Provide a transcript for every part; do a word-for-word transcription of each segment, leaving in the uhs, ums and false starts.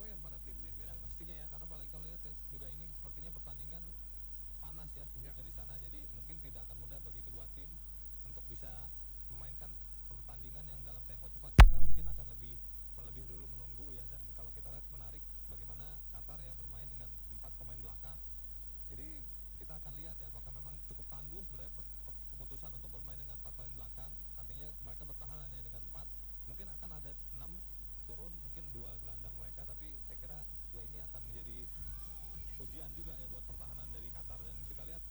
penyesuaian para tim nih Ya biasanya. pastinya ya, karena apalagi kalau lihat juga ini sepertinya pertandingan panas ya Ya. sebenarnya di sana, jadi mungkin tidak akan mudah bagi kedua tim untuk bisa memainkan pertandingan yang dalam tempo cepat. Saya kira mungkin akan lebih lebih dulu menunggu ya, dan kalau kita lihat menarik bagaimana Qatar ya bermain dengan empat pemain belakang. Jadi kita akan lihat ya apakah memang cukup tangguh sebenarnya keputusan untuk bermain dengan empat pemain belakang. Artinya mereka bertahan hanya dengan empat. Mungkin akan ada enam turun, mungkin dua gelandang mereka, tapi saya kira ya ini akan menjadi ujian juga ya buat pertahanan dari Qatar. Dan kita lihat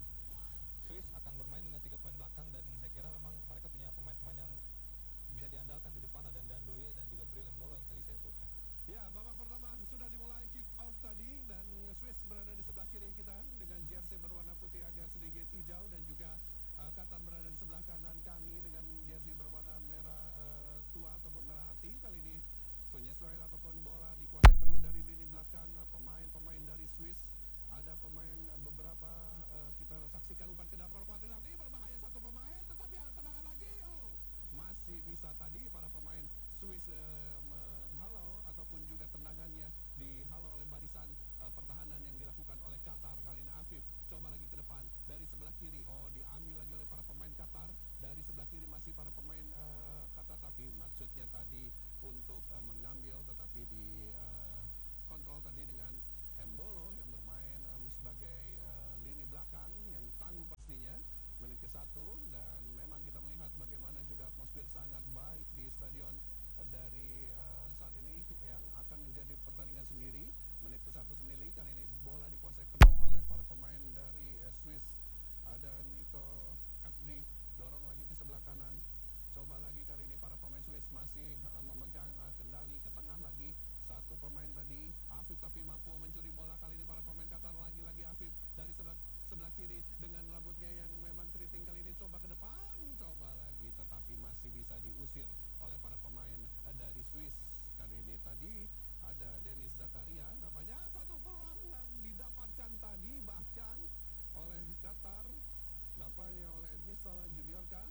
Swiss akan bermain dengan tiga pemain belakang, dan saya kira memang mereka punya pemain-pemain yang bisa diandalkan di depan, ada Ndandoye dan juga Bril Embolo yang tadi saya sebutkan. Ya, babak pertama sudah dimulai kick off tadi, dan Swiss berada di sebelah kiri kita dengan jersey berwarna putih agak sedikit hijau, dan juga uh, Qatar berada di sebelah kanan kami dengan jersey berwarna merah uh, tua ataupun merah hati. Kali ini penyesuaian ataupun bola dikuasai penuh dari lini belakang uh, pemain-pemain dari Swiss. Ada pemain uh, beberapa uh, kita saksikan umpan ke dalam kuadrat nanti berbahaya satu pemain, tetapi ada tendangan lagi. Oh, masih bisa tadi para pemain Swiss uh, menghalau ataupun juga tendangannya dihalau oleh barisan uh, pertahanan yang dilakukan oleh Qatar. Kali ini Afif coba lagi ke depan dari sebelah kiri. Oh, diambil lagi oleh para pemain Qatar. Dari sebelah kiri masih para pemain uh, Qatar, tapi maksudnya tadi untuk uh, mengambil, tetapi di uh, kontrol tadi dengan Embolo yang bermain um, sebagai uh, lini belakang yang tangguh pastinya. Menit ke satu, dan memang kita melihat bagaimana juga atmosfer sangat baik di stadion uh, dari uh, saat ini yang akan menjadi pertandingan sendiri. Menit ke satu sendiri, kali ini bola dikuasai penuh oleh para pemain dari uh, Swiss. Ada Nico F D, dorong lagi ke sebelah kanan. Coba lagi kali ini para pemain Swiss masih uh, memegang uh, kendali ke tengah lagi. Satu pemain tadi Afif tapi mampu mencuri bola. Kali ini para pemain Qatar lagi-lagi Afif dari sebelah sebelah kiri dengan rambutnya yang memang keriting. Kali ini coba ke depan, coba lagi, tetapi masih bisa diusir oleh para pemain uh, dari Swiss. Kali ini tadi ada Denis Zakaria, nampaknya satu peluang yang didapatkan tadi bahkan oleh Qatar, nampaknya oleh Edmisal Juniorka.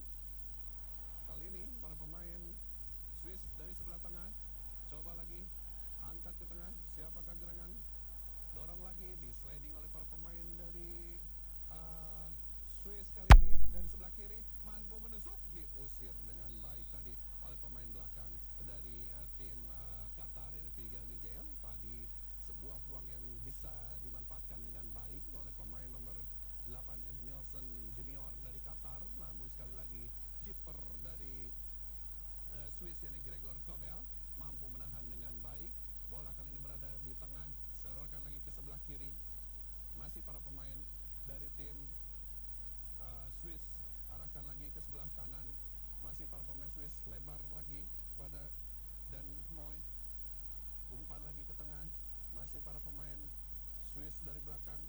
Kali ini para pemain Swiss dari sebelah tengah coba lagi angkat ke tengah, siapakah gerangan, dorong lagi, di sliding oleh para pemain dari uh, Swiss. Kali ini dari sebelah kiri mampu menusuk, diusir dengan baik tadi oleh pemain belakang dari uh, tim uh, Qatar, yaitu Figel Miguel. Tadi sebuah peluang yang bisa dimanfaatkan dengan baik oleh pemain nomor delapan Edmilson Junior dari Qatar, namun sekali lagi kiper dari uh, Swiss yakni Gregor Kobel mampu menahan dengan baik. Bola kali ini berada di tengah, serorkan lagi ke sebelah kiri. Masih para pemain dari tim uh, Swiss, arahkan lagi ke sebelah kanan. Masih para pemain Swiss, lebar lagi pada Dan Moy. Umpan lagi ke tengah. Masih para pemain Swiss dari belakang.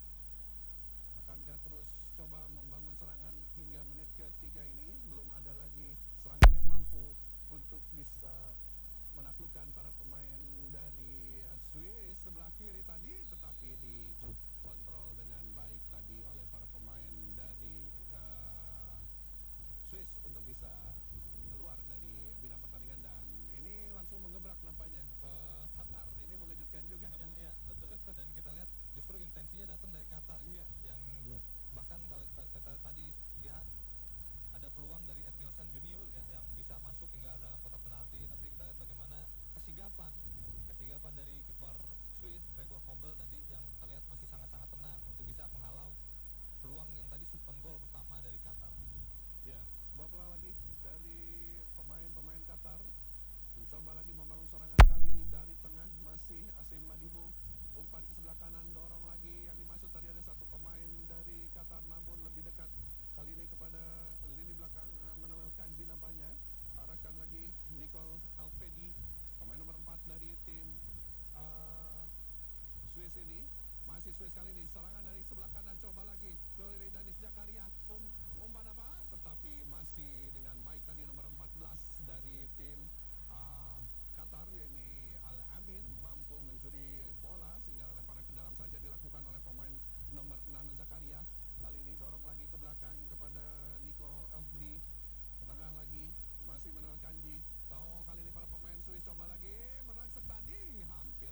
Akankah terus coba membangun serangan hingga menit ketiga ini? Belum ada lagi serangan yang mampu untuk bisa menaklukkan para pemain dari uh, Swiss sebelah kiri tadi, tetapi dikontrol dengan baik tadi oleh para pemain dari uh, Swiss untuk bisa keluar dari bidang pertandingan. Dan ini langsung menggebrak nampaknya uh, Qatar. Ini mengejutkan juga. Ya, ya betul. Dan kita lihat justru intensinya datang dari Qatar ya, yang yeah. bahkan kalau kita tadi lihat ada peluang dari Edmilson Junior ya yang bisa masuk hingga dalam kotak penalti, tapi kita lihat bagaimana kesigapan kesigapan dari kiper Swiss Gregor Kobel tadi yang terlihat masih sangat-sangat tenang untuk bisa menghalau peluang yang tadi shoot on goal pertama dari Qatar. Ya, sebuah peluang lagi dari pemain-pemain Qatar. Mencoba lagi membangun serangan, kali ini dari tengah masih Asim Madibo. Umpan ke sebelah kanan, dorong lagi, yang dimaksud tadi ada satu pemain dari Qatar namun lebih dekat kali ini kepada lini belakang Manuel Kanji nampaknya. Arahkan lagi Nicole Alfedi, pemain nomor empat dari tim uh, Swiss ini. Masih Swiss kali ini, serangan dari sebelah kanan, coba lagi Flori Danis Zakaria. Um, umpan apa? Tetapi masih dengan baik tadi nomor empat belas dari tim uh, Qatar, yakni Al-Amin, mampu mencuri bola sehingga lemparan ke dalam saja dilakukan oleh pemain nomor enam Zakaria. Kali ini dorong lagi ke belakang kepada Nico Elfli, ke tengah lagi masih Manuel Kanji. Oh, kali ini para pemain Swiss coba lagi merangsek tadi, hampir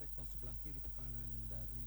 sektor sebelah kiri pertahanan dari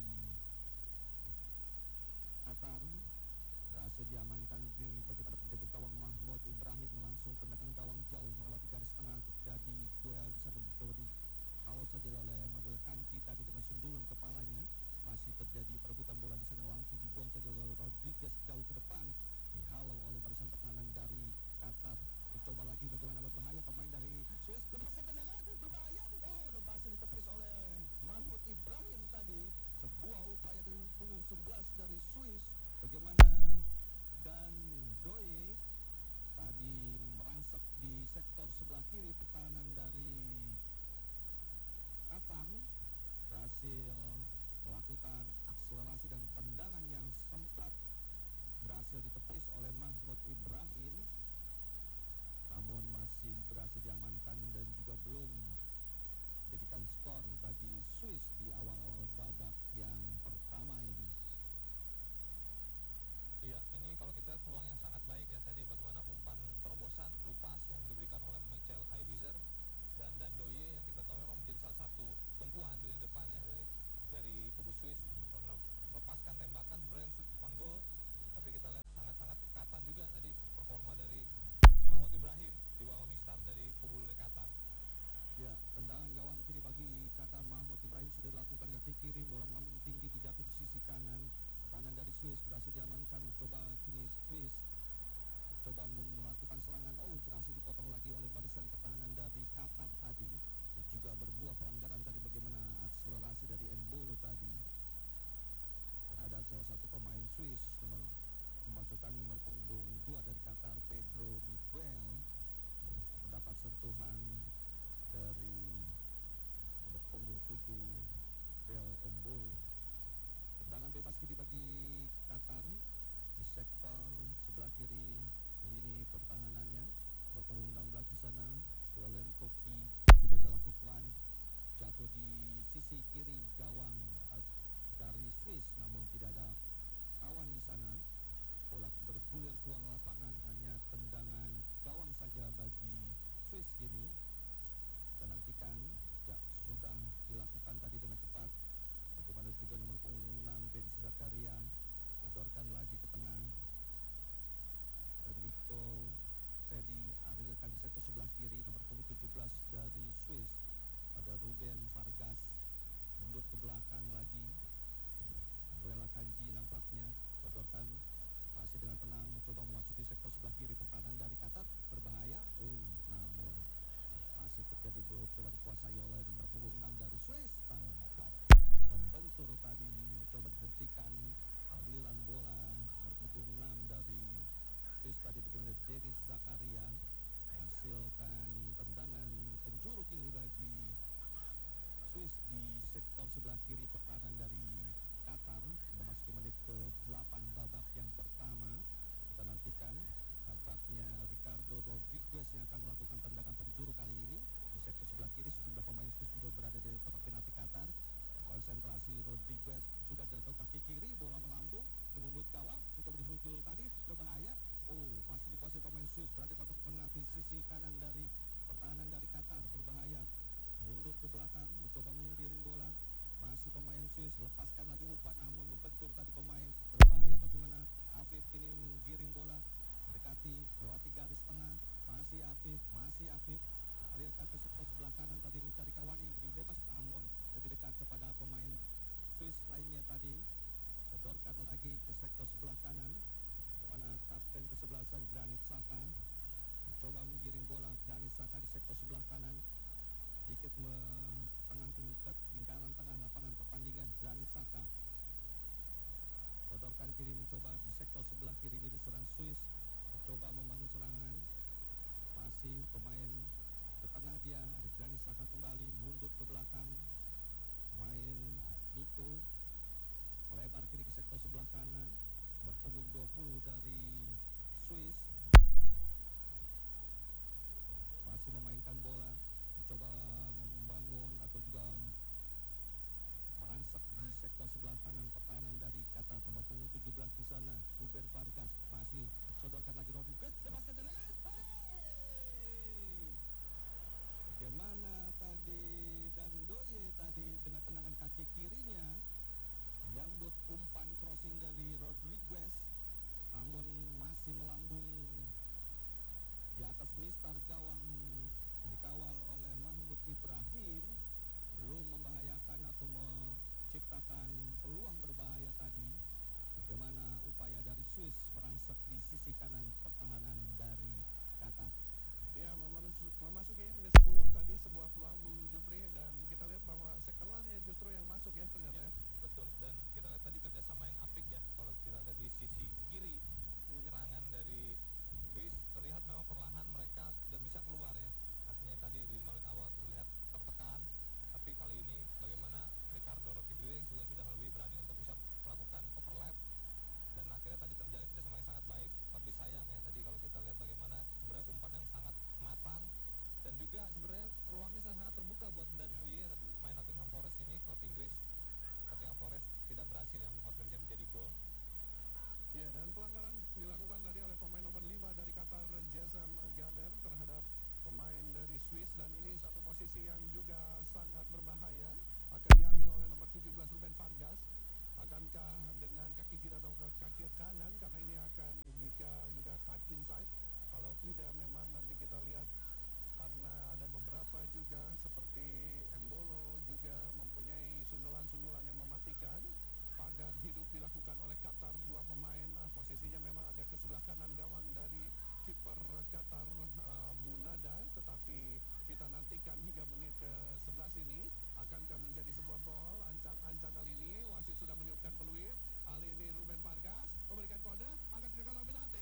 Qatar berhasil diamankan. Di bagaimana penjaga gawang Mahmud Ibrahim langsung tendangan gawang jauh melewati garis tengah, terjadi duel di sana, mencoba di kalau saja oleh Madel Kanji tadi dengan sundulan kepalanya. Masih terjadi perebutan bola di sana, langsung dibuang saja oleh Rodriguez jauh ke depan, dihalau oleh barisan pertahanan dari Qatar. Mencoba lagi bagaimana berbahaya pemain dari Swiss, lepaskan tendangan berbahaya, oh udah berhasil ditepis oleh Mahmud Ibrahim tadi. Sebuah upaya dari punggung sebelas dari Swiss. Bagaimana dan Doye tadi merangsek di sektor sebelah kiri pertahanan dari Qatar, berhasil melakukan akselerasi dan tendangan yang sempat berhasil ditepis oleh Mahmud Ibrahim, namun masih berhasil diamankan dan juga belum menjadikan skor bagi Swiss di awal-awal babak yang pertama ini. Iya, ini kalau kita lihat peluang yang sangat baik ya tadi, bagaimana umpan terobosan lupas yang diberikan oleh Michael Aiwizer dan dan Doye yang kita tahu memang menjadi salah satu tumpuan di depan ya dari, dari kubu Swiss, melepaskan tembakan sebenarnya on goal, tapi kita lihat sangat-sangat katan juga tadi performa dari Mahmud Ibrahim di bawah mistar dari kubu dari Qatar. Ya, tendangan gawang kiri bagi Qatar. Mahmud Ibrahim sudah dilakukan kaki kiri, bola melambung tinggi dijatuh di sisi kanan. Pertahanan dari Swiss berhasil diamankan, mencoba kini Swiss mencoba melakukan serangan, oh berhasil dipotong lagi oleh barisan pertahanan dari Qatar tadi, dan juga berbuah pelanggaran tadi. Bagaimana akselerasi dari Embolo tadi terhadap salah satu pemain Swiss, nomor memasukkan nomor punggung dua dari Qatar, Pedro Miguel, mendapat sentuhan dari nomor punggung tujuh Real Embolo. Tendangan bebas kiri bagi Qatar di sektor sebelah kiri lini pertahanannya, berpunggung enam belas di sana. Walen Koki sudah dilakukan, jatuh di sisi kiri gawang dari Swiss, namun tidak ada kawan di sana. Bola bergulir keluar lapangan, hanya tendangan gawang saja bagi Swiss kini. Dan nantikan, ya sudah dilakukan tadi dengan cepat. Bagaimana juga nomor punggung enam Dennis Zakaria sodorkan lagi ke tengah. Dan Nico Fedi arilkan di sektor sebelah kiri, nomor punggung tujuh belas dari Swiss ada Ruben Vargas, mundur ke belakang lagi. Manuela Kanji nampaknya sodorkan, masih dengan tenang mencoba memasuki sektor sebelah kiri pertahanan dari Qatar, berbahaya, oh namun masih terjadi belum coba dikuasai oleh nomor punggung enam dari Swiss. Tangkap membentur tadi, mencoba dihentikan aliran bola nomor punggung enam dari Swiss tadi. Bagaimana Dennis Zakaria menghasilkan tendangan penjuru kini bagi Swiss di sektor sebelah kiri pertahanan dari Qatar, memasuki menit ke delapan babak yang pertama. Kita nantikan, nampaknya Ricardo Rodriguez yang akan melakukan tendangan penjuru kali ini di sektor sebelah kiri. Sejumlah pemain Swiss juga berada di kotak penalti Qatar. Konsentrasi Rodriguez sudah dilakukan kaki kiri, bola melambung di mulut gawang, mencoba disusul tadi, berbahaya. Oh, masih dikuasai pemain Swiss, berada di kotak penalti sisi kanan dari pertahanan dari Qatar, berbahaya. Mundur ke belakang, mencoba menggiring bola. Masih pemain Swiss, lepaskan lagi umpan, namun membentur tadi pemain, berbahaya. Bagaimana Afif kini menggiring bola, mendekati, melewati garis tengah. Masih Afif, masih Afif alirkan ke sektor sebelah kanan tadi, mencari kawan yang lebih bebas, namun lebih dekat kepada pemain Swiss lainnya tadi. Sodorkan lagi ke sektor sebelah kanan, mana kapten kesebelasan Granit Xhaka mencoba menggiring bola. Granit Xhaka di sektor sebelah kanan, sedikit tengah tingkat lingkaran tengah lapangan pertandingan. Granit Xhaka sodorkan kiri, mencoba di sektor sebelah kiri lini serang Swiss, mencoba membangun serangan. Masih pemain ke tengah dia, ada Granit Xhaka kembali, mundur ke belakang. Main Nico melebar kiri ke sektor sebelah kanan, berpunggung dua puluh dari Swiss masih memainkan bola, mencoba membangun atau juga merangsek di sektor sebelah kanan pertahanan dari Qatar. Nomor punggung tujuh belas di sana, Ruben Vargas masih sodorkan lagi Rodriguez, lepaskan tendangan. Hey! Bagaimana tadi dan Doye tadi dengan tendangan belum membahayakan atau menciptakan peluang berbahaya tadi. Bagaimana upaya dari Swiss merangsek di sisi kanan pertahanan dari Qatar. Ya, memanus- memasuki menit sepuluh tadi sebuah peluang Bung Jupri, dan kita lihat bahwa Sekelan ya justru yang masuk ya ternyata ya. Betul, dan kita lihat tadi kerjasama yang apik ya. Kalau kita lihat di sisi kiri penyerangan dari Swiss terlihat memang perlahan mereka sudah bisa keluar ya. Artinya tadi di lima menit awal terlihat tertekan, tapi kali ini bagaimana Ricardo Roque Rodriguez juga sudah lebih berani untuk bisa melakukan overlap, dan akhirnya tadi terjalin kerjasama yang sangat baik. Tapi sayang ya tadi kalau kita lihat bagaimana sebenarnya umpan yang sangat matang, dan juga sebenarnya peluangnya sangat terbuka buat Dan Ya. Uye, tapi pemain Nottingham Forest ini, klub Inggris. Nottingham Forest tidak berhasil ya mengkonversi menjadi gol. Ya, dan pelanggaran dilakukan tadi oleh pemain nomor lima dari Qatar, Jessam Gaber, terhadap pemain dari Swiss, dan ini satu posisi yang juga sangat berbahaya akan diambil oleh nomor tujuh belas Ruben Vargas. Akankah dengan kaki kiri atau ke kaki kanan, karena ini akan jika jika cut inside. Kalau tidak memang nanti kita lihat, karena ada beberapa juga seperti Embolo juga mempunyai sundulan-sundulan yang mematikan. Pagar hidup dilakukan oleh Qatar, dua pemain uh, posisinya memang agak ke sebelah kanan gawang dari kiper Qatar, uh, Bunada, tetapi kita nantikan hingga menit ke sebelas ini akankah menjadi sebuah gol. Ancang-ancang kali ini wasit sudah meniupkan peluit. Kali ini Ruben Vargas memberikan kode akan ke kotak penalti.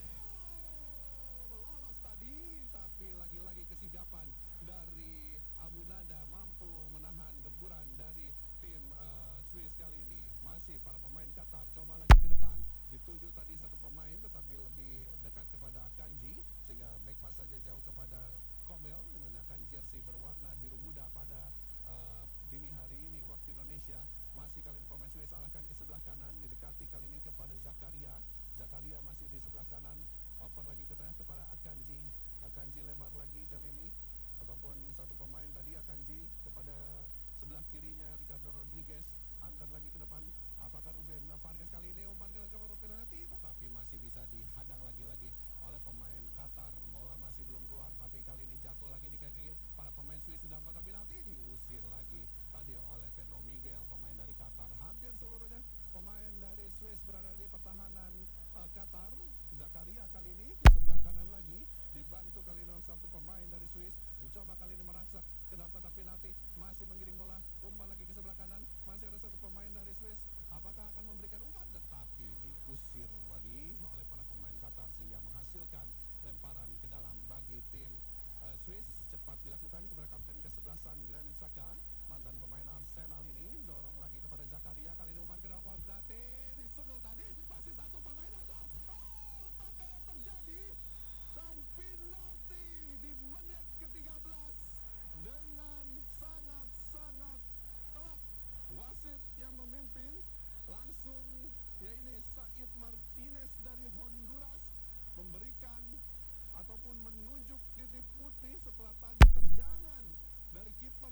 Oh, lolos tadi, tapi lagi-lagi kesigapan dari Abu Nada mampu menahan gempuran dari tim uh, Swiss kali ini. Masih para pemain Qatar coba lagi ke depan, dituju tadi satu pemain tetapi lebih dekat kepada Akanji, sehingga back pass saja jauh kepada Kobel yang menggunakan jersey berwarna biru muda pada uh, dini hari ini waktu Indonesia. Masih kali ini pemain Swiss arahkan ke sebelah kanan, didekati kali ini kepada Zakaria. Zakaria masih di sebelah kanan, oper lagi ke tengah kepada Akanji. Akanji lebar lagi kali ini, ataupun satu pemain tadi Akanji kepada sebelah kirinya Ricardo Rodriguez, angkat lagi ke depan. Apakah Ruben Vargas kali ini umpan ke kotak penalti, tetapi masih bisa dihadang lagi-lagi oleh pemain Qatar. Bola masih belum keluar, tapi kali ini jatuh lagi di kaki para pemain Swiss dalam kotak penalti, diusir lagi tadi oleh Pedro Miguel, pemain dari Qatar. Hampir seluruhnya pemain dari Swiss berada di pertahanan uh, Qatar. Zakaria kali ini ke sebelah kanan lagi, dibantu kali ini oleh satu pemain dari Swiss, mencoba kali ini merangsak ke dalam kotak penalti, masih menggiring bola, umpan lagi ke sebelah kanan, masih ada satu pemain dari Swiss. Apakah akan memberikan umpan, tetapi diusir tadi oleh para pemain Qatar sehingga menghasilkan lemparan ke dalam bagi tim uh, Swiss. Cepat dilakukan kepada kapten kesebelasan Granit Xhaka, mantan pemain Arsenal ini, dorong lagi kepada Zakaria, kali ini umpan ke dalam kotak penalti, disundul tadi, masih satu pemain masuk. Oh, apakah yang terjadi? Dan penalti di menit ke tiga belas dengan sangat-sangat telak. Wasit yang memimpin langsung, ya ini Said Martinez dari Honduras, memberikan ataupun menunjuk titik putih setelah tadi terjangan dari kiper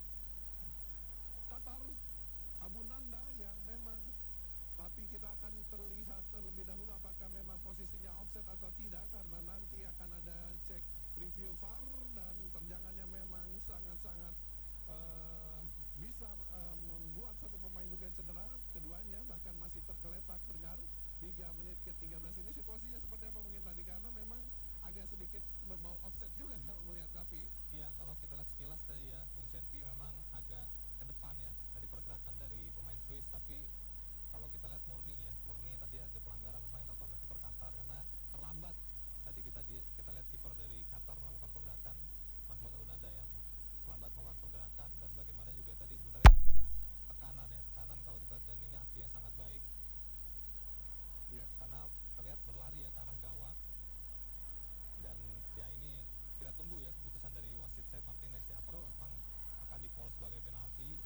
Qatar, Abu Nanda, yang memang, tapi kita akan terlihat terlebih dahulu apakah memang posisinya offset atau tidak, karena nanti akan ada cek review V A R, dan terjangannya memang sangat-sangat uh, bisa uh, membuat satu pemain juga cedera, keduanya bahkan masih tergeletak terdengar hingga menit ke tiga belas ini. Situasinya seperti apa mungkin tadi, karena memang agak sedikit berbau offset juga kalau melihat Kapi. Iya, kalau kita lihat sekilas tadi ya, Bung Serpi memang agak ke depan ya dari pergerakan dari pemain Swiss, tapi kalau kita lihat murni ya, murni tadi ada pelanggaran memang yang dilakukan oleh kiper Qatar karena terlambat. Tadi kita di, kita lihat kiper dari Qatar melakukan pergerakan, Mahmoud Alunada ya, terlambat melakukan pergerakan, dan bagaimana juga tadi sebenarnya tekanan ya, tekanan kalau kita, dan ini aksi yang sangat baik. Ya. Karena terlihat berlari ya ke arah gawang, dan ya ini kita tunggu ya keputusan dari wasit Said Martinez ya, apakah Betul. memang akan di-call sebagai penalti.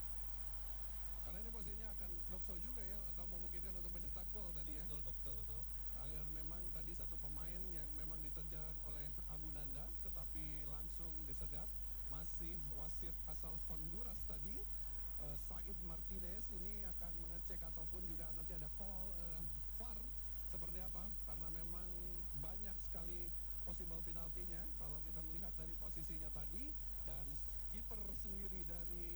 Karena ini posisinya akan dokso juga ya, atau memungkinkan untuk mencetak gol tadi ya. Betul, betul, betul. Agar memang tadi satu pemain yang memang diterjang oleh Abu Nanda, tetapi langsung disergap. Masih wasit asal Honduras tadi, uh, Said Martinez ini akan mengecek ataupun juga nanti ada call uh, V A R seperti apa, karena memang banyak sekali possible penaltinya kalau kita melihat dari posisinya tadi, dan kiper sendiri dari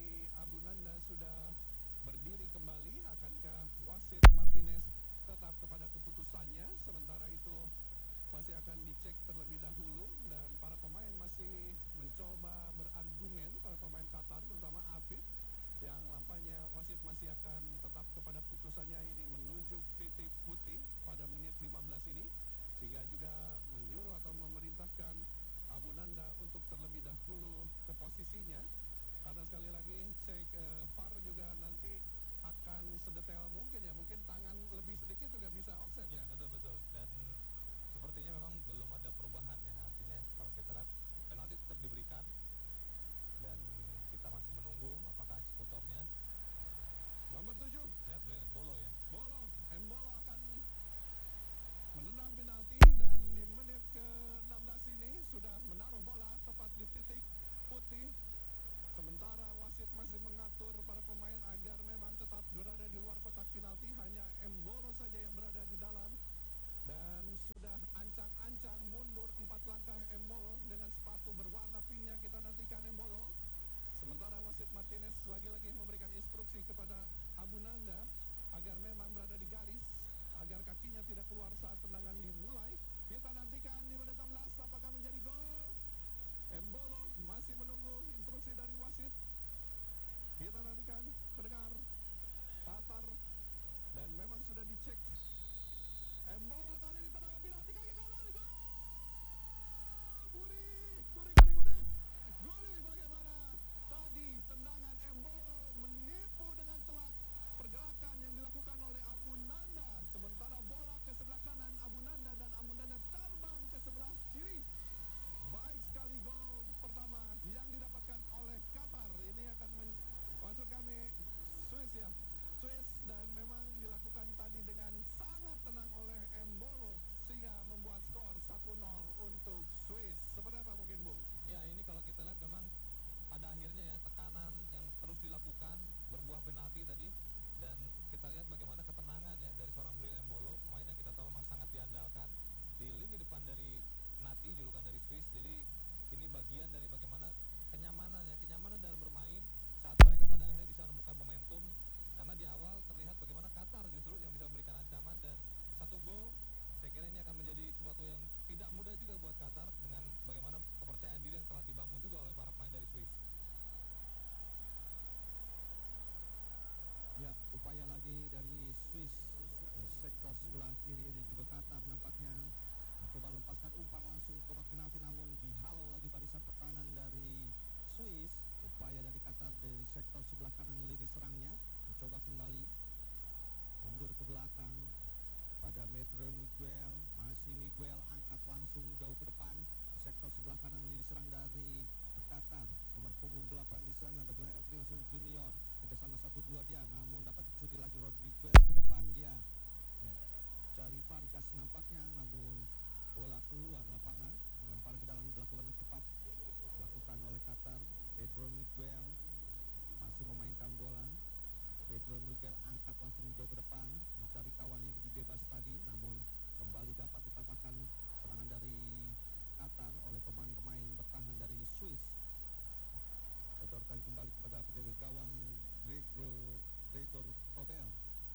Abu Nanda sudah berdiri kembali. Akankah wasit Martinez tetap kepada keputusannya? Sementara itu masih akan dicek terlebih dahulu dan para pemain masih mencoba berargumen, para pemain Qatar terutama Afif, yang nampaknya wasit masih akan tetap kepada putusannya ini menunjuk titik putih pada menit lima belas ini, sehingga juga menyuruh atau memerintahkan Abu Nanda untuk terlebih dahulu ke posisinya, karena sekali lagi cek eh, V A R juga nanti akan sedetail mungkin ya, mungkin tangan lebih sedikit juga bisa offset Ya, ya. betul betul. Dan sepertinya memang belum ada perubahan ya. Artinya kalau kita lihat penalti tetap diberikan dan kita masih menunggu apakah eksekutornya. Nomor tujuh, Lihat dulu Bolo ya. Bolo, Embolo akan menendang penalti dan di menit ke enam belas ini sudah menaruh bola tepat di titik putih. Sementara wasit masih mengatur para pemain agar memang tetap berada di luar kotak penalti, hanya Embolo saja yang berada di dalam. Dan sudah ancang-ancang mundur empat langkah Embolo dengan sepatu berwarna pinknya, kita nantikan Embolo. Sementara wasit Martinez lagi-lagi memberikan instruksi kepada Abu Nanda agar memang berada di garis, agar kakinya tidak keluar saat tendangan dimulai. Kita nantikan di menit enam belas apakah menjadi gol. Embolo masih menunggu instruksi dari wasit. Kita nantikan, pendengar Qatar, dan memang sudah dicek. Embolo kali ini tendangan penalti kaki kanan, gol! Guri, guri, guri, guri, guri. Bagaimana tadi tendangan Embolo menipu dengan telak pergerakan yang dilakukan oleh Abu Nanda. Sementara bola ke sebelah kanan Abu Nanda dan Abu Nanda terbang ke sebelah kiri. Baik sekali gol pertama yang didapatkan oleh Qatar. Ini akan men- maksud kami Swiss ya, Swiss, dan memang dilakukan tadi dengan sangat tenang oleh Embolo sehingga membuat skor satu nol untuk Swiss. Seperti apa mungkin Bung? Ya, ini kalau kita lihat memang pada akhirnya ya tekanan yang terus dilakukan berbuah penalti tadi, dan kita lihat bagaimana ketenangan ya dari seorang Bril Embolo, pemain yang kita tahu memang sangat diandalkan di lini depan dari Nati, julukan dari Swiss. Jadi ini bagian dari bagaimana kenyamanan ya, kenyamanan dalam bermain saat mereka pada akhirnya bisa menemukan momentum, karena di awal terlihat bagaimana Qatar justru yang bisa memberikan ancaman, dan satu gol saya kira ini akan menjadi sesuatu yang tidak mudah juga buat Qatar dengan bagaimana kepercayaan diri yang telah dibangun juga oleh para pemain dari Swiss. Ya, upaya lagi dari Swiss di sektor sebelah kiri dan juga Qatar nampaknya mencoba lepaskan umpan langsung kotak penalti, namun dihalau lagi barisan pertahanan dari Swiss. Upaya dari Qatar dari sektor sebelah kanan lini serangnya mencoba kembali mundur ke belakang pada Medre Miguel. Masih Miguel angkat langsung jauh ke depan di sektor sebelah kanan lini serang dari Qatar. Nomor punggung delapan di sana bagaimana Adrianson Junior kerjasama satu dua dia, namun dapat dicuri lagi Rodriguez ke depan dia. Ya, cari Vargas nampaknya, namun bola keluar lapangan. Lemparan ke dalam dilakukan cepat dilakukan oleh Qatar. Pedro Miguel masih memainkan bola. Pedro Miguel angkat langsung jauh ke depan mencari kawannya lebih bebas tadi, namun kembali dapat dipatahkan serangan dari Qatar oleh pemain-pemain bertahan dari Swiss. Sodorkan kembali kepada penjaga gawang Gregor, Gregor Kobel.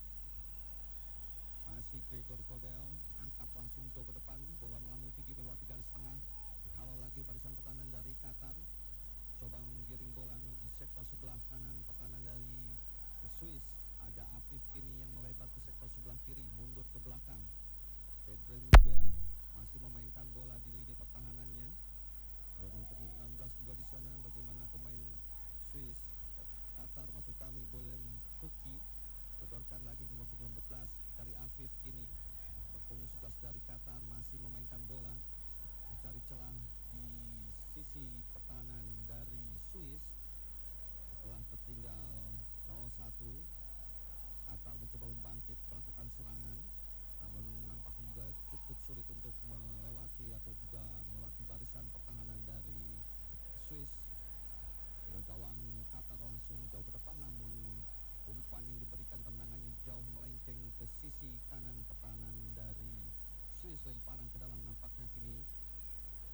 Masih Gregor Kobel angkat langsung jauh ke depan, bola melambung tinggi melewati garis tengah, dihalau lagi barisan pertahanan dari Qatar. Coba menggiring bola di sektor sebelah kanan pertahanan dari Swiss. Ada Afif kini yang melebar ke sektor sebelah kiri, mundur ke belakang. Pedro Miguel masih memainkan bola di lini pertahanannya. Untuk enam belas juga di sana bagaimana pemain Swiss, Qatar maksud kami, Bolen Kuki. Sodorkan lagi ke nomor empat belas dari Afif kini. Berpunggung sebelas dari Qatar masih memainkan bola, mencari celah di sisi pertahanan dari Swiss. Setelah tertinggal nol satu, Qatar mencoba membangkit melakukan serangan, namun nampaknya juga cukup sulit untuk melewati atau juga melewati barisan pertahanan dari Swiss. Gawang Qatar langsung jauh ke depan, namun umpan yang diberikan tendangannya jauh melenceng ke sisi kanan pertahanan dari Swiss. Lemparan ke dalam nampaknya kini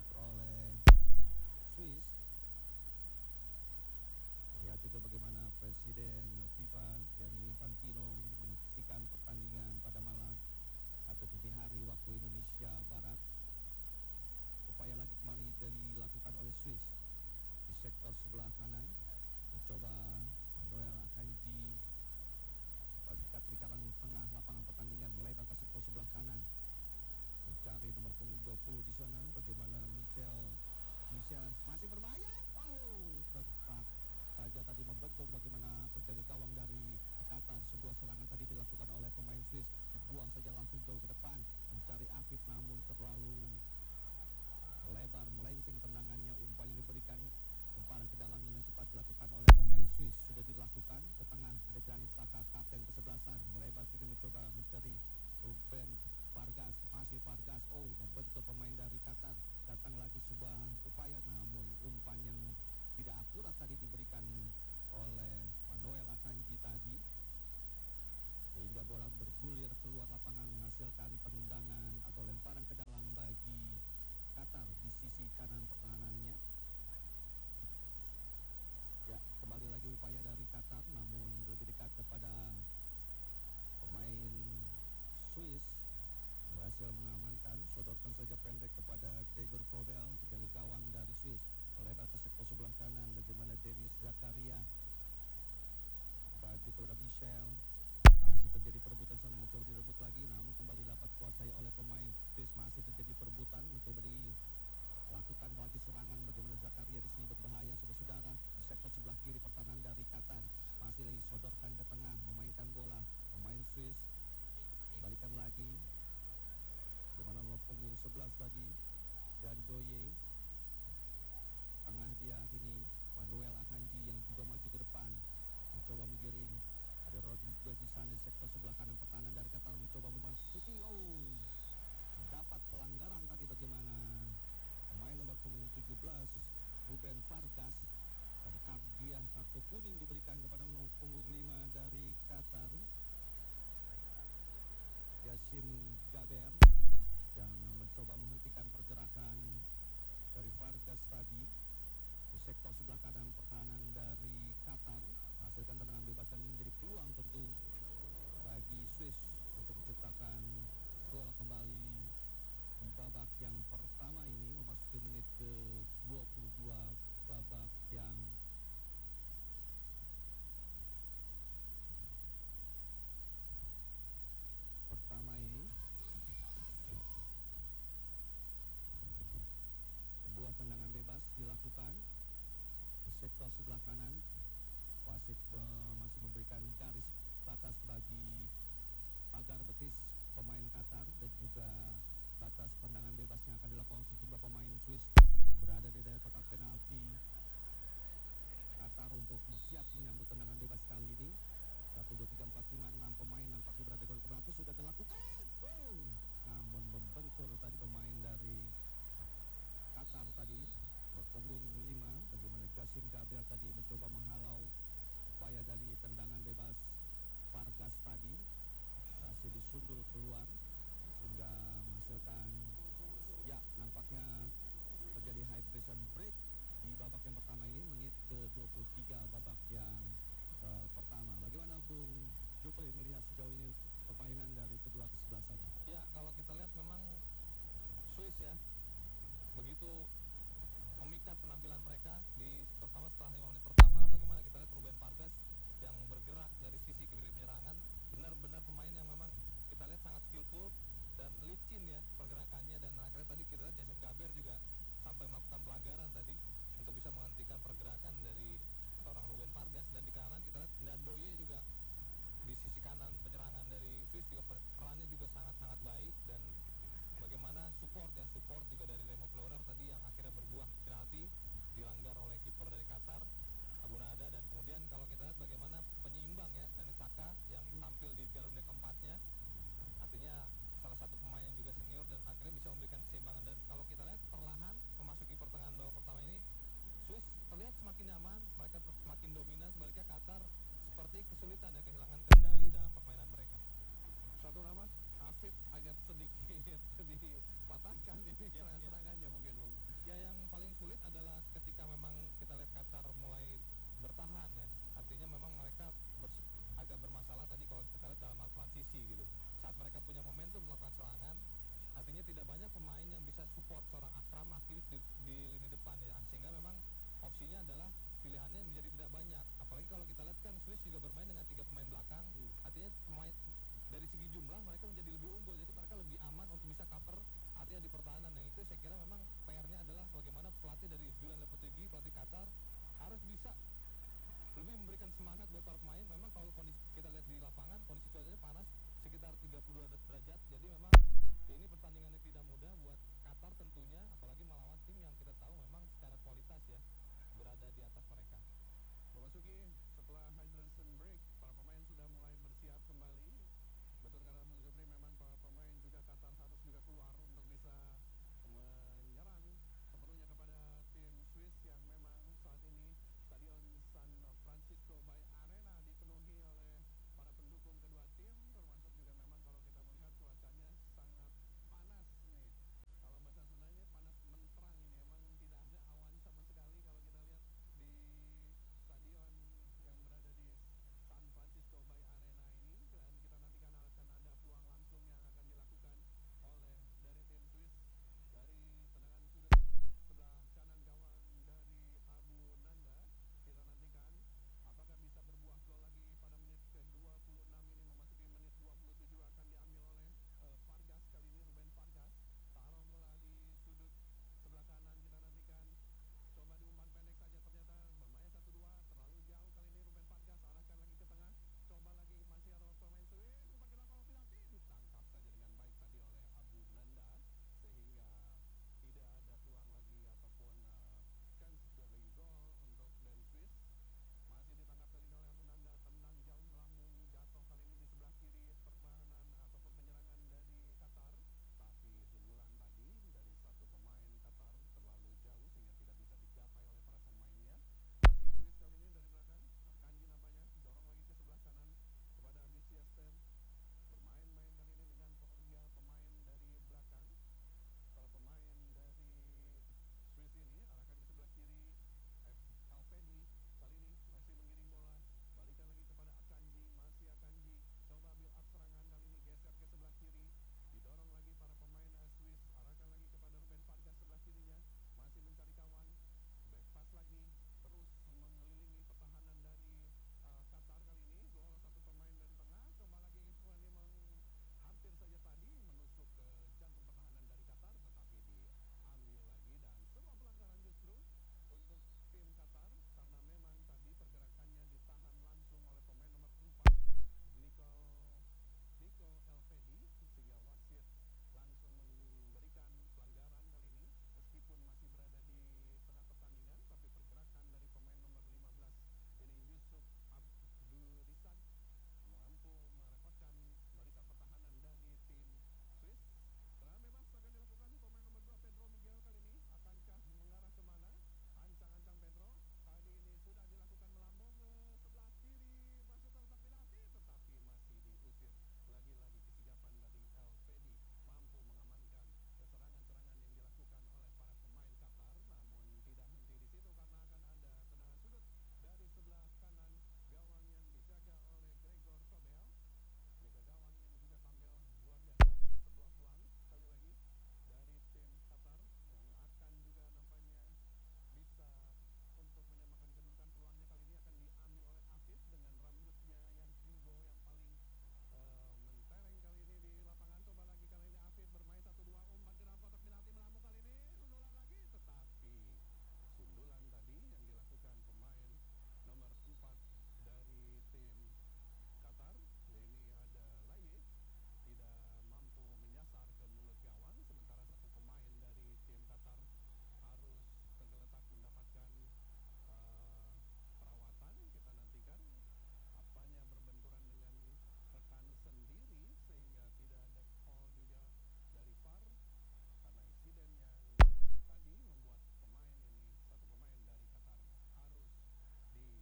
diperoleh Swiss. Lihat juga bagaimana pres tadi membentur bagaimana penjaga gawang dari Qatar. Sebuah serangan tadi dilakukan oleh pemain Swiss, buang saja langsung jauh ke depan mencari Afif, namun terlalu lebar melenceng tendangannya. Umpan yang diberikan, lemparan ke dalam dengan cepat dilakukan oleh pemain Swiss. Sudah dilakukan ke tengah, ada Granit Xhaka, kapten kesebelasan, melebar kiri mencoba mencari Ruben Vargas. Masih Vargas, oh membentur pemain dari Qatar. Datang lagi sebuah upaya, namun umpan yang tidak akurat tadi diberikan oleh Manuel Akanji tadi, sehingga bola bergulir keluar lapangan menghasilkan tendangan atau lemparan ke dalam bagi Qatar di sisi kanan pertahanannya. Ya, kembali lagi upaya dari Qatar, namun lebih dekat kepada pemain Swiss, berhasil mengamankan. Sodorkan saja pendek kepada Gregor Kobel, penjaga gawang dari Swiss, melebar ke sektor sebelah kanan. Bagaimana Denis Zakaria baju kepada Michel, masih terjadi perebutan sana, mencoba direbut lagi, namun kembali dapat kuasai oleh pemain Swiss. Masih terjadi perebutan, mencoba dilakukan lagi serangan. Bagaimana Zakaria di sini berbahaya, saudara-saudara, di sektor sebelah kiri pertahanan dari Qatar. Masih lagi sodorkan ke tengah, memainkan bola pemain Swiss, kembalikan lagi. Bagaimana nomor punggung sebelas tadi, dan Doye, tengah dia kini Manuel Akanji yang juga maju ke depan, mencoba menggiring. Ada Rodriguez di sana di sektor sebelah kanan pertahanan dari Qatar, mencoba memasuki. Oh, dapat pelanggaran tadi. Bagaimana pemain nomor punggung tujuh belas Ruben Vargas, dan kardia kartu kuning diberikan kepada nomor punggung lima dari Qatar, Yassim Gaber, yang mencoba menghentikan pergerakan dari Vargas tadi di sektor sebelah kanan pertahanan dari Qatar. Hasilkan tendangan bebas dan menjadi peluang tentu bagi Swiss untuk menciptakan gol kembali di babak yang pertama ini, memasuki menit ke dua puluh dua babak yang pertama ini. Sebuah tendangan bebas dilakukan di sektor sebelah kanan. Wasit uh, masih memberikan garis batas bagi pagar betis pemain Qatar, dan juga batas tendangan bebas yang akan dilakukan sejumlah pemain Swiss berada di daerah kotak penalti Qatar untuk siap menyambut tendangan bebas kali ini. Satu, dua, tiga, empat, lima, enam pemain nampaknya berada di kotak penalti, sudah dilakukan. Oh, namun membentur tadi pemain dari Qatar tadi, berpunggung lima. Bagaimana Yassim Gabriel tadi mencoba menghalau upaya dari tendangan bebas Vargas tadi, berhasil disundul keluar sehingga menghasilkan, ya, nampaknya terjadi hydration break di babak yang pertama ini, menit ke dua puluh tiga babak yang uh, pertama. Bagaimana Bung Jupri melihat sejauh ini permainan dari kedua kesebelasan? Ya, kalau kita lihat memang Swiss ya begitu memikat penampilan mereka di, terutama setelah lima menit pertama. Bagaimana kita lihat Ruben Vargas yang bergerak dari sisi kiri penyerangan, benar-benar pemain yang memang kita lihat sangat skillful dan licin ya pergerakannya. Dan akhirnya tadi kita lihat Yassim Gaber juga sampai melakukan pelanggaran tadi untuk bisa menghentikan pergerakan dari seorang Ruben Vargas. Dan di kanan kita lihat Ndoye juga di sisi kanan penyerangan dari Swiss juga perannya juga sangat-sangat baik. Dan bagaimana support ya support juga dari Remo Fleurer tadi yang akhirnya berbuah penalti dilanggar oleh kiper dari Qatar, Abu Nada. Dan kemudian kalau kita lihat bagaimana penyeimbang ya Granit Xhaka yang tampil di Piala Dunia keempatnya, artinya salah satu pemain yang juga senior dan akhirnya bisa memberikan keseimbangan. Dan kalau kita lihat perlahan memasuki pertengahan babak pertama ini, Swiss terlihat semakin nyaman, mereka semakin dominan. Sebaliknya Qatar seperti kesulitan ya kehilangan kendali dalam permainan mereka. Satu nama Afif agak sedikit dipatahkan ini Ya, serangan-serangannya ya. mungkin Bung. Ya, yang paling sulit adalah ketika memang kita lihat Qatar mulai bertahan ya, artinya memang mereka bers- agak bermasalah tadi kalau kita lihat dalam hal transisi gitu. Saat mereka punya momentum melakukan serangan, artinya tidak banyak pemain yang bisa support seorang Akram aktif di, di lini depan ya, sehingga memang opsinya adalah pilihannya menjadi tidak banyak. Apalagi kalau kita lihat kan Swiss juga bermain dengan tiga pemain belakang, Hmm. artinya pemain dari segi jumlah mereka menjadi lebih unggul, jadi mereka lebih aman untuk bisa cover area di pertahanan. Yang itu saya kira memang P R-nya adalah bagaimana pelatih dari lebih memberikan semangat buat para pemain. Memang kalau kondisi kita lihat di lapangan, kondisi cuacanya panas sekitar tiga puluh dua derajat. Jadi memang ini pertandingan yang tidak mudah buat Qatar tentunya, apalagi melawan tim yang kita tahu